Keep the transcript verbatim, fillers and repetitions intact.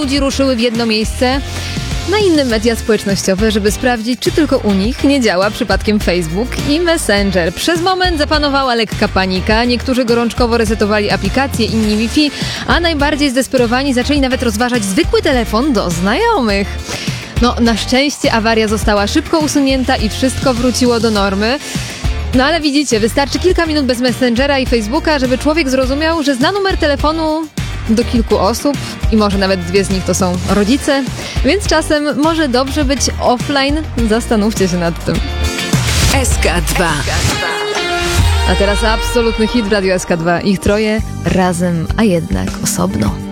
ludzi ruszyły w jedno miejsce na inne media społecznościowe, żeby sprawdzić, czy tylko u nich nie działa przypadkiem Facebook i Messenger. Przez moment zapanowała lekka panika, niektórzy gorączkowo resetowali aplikacje, inni Wi-Fi, a najbardziej zdesperowani zaczęli nawet rozważać zwykły telefon do znajomych. No, na szczęście awaria została szybko usunięta i wszystko wróciło do normy. No ale widzicie, wystarczy kilka minut bez Messengera i Facebooka, żeby człowiek zrozumiał, że zna numer telefonu do kilku osób i może nawet dwie z nich to są rodzice, więc czasem może dobrze być offline. Zastanówcie się nad tym. S K dwa. A teraz absolutny hit w Radiu S K dwa. Ich troje razem, a jednak osobno.